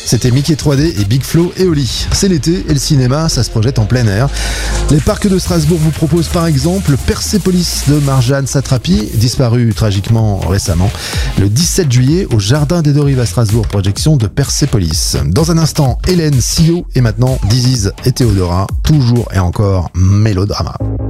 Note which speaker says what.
Speaker 1: C'était Mickey 3D et Big Flo et Oli. C'est l'été et le cinéma, ça se projette en plein air. Les parcs de Strasbourg vous proposent par exemple Persépolis de Marjane Satrapi, disparu tragiquement récemment, le 17 juillet au Jardin des Deux Rives à Strasbourg, projection de Persépolis. Dans un instant, Hélène, Sio et maintenant Diziz et Théodora, toujours et encore mélodrama.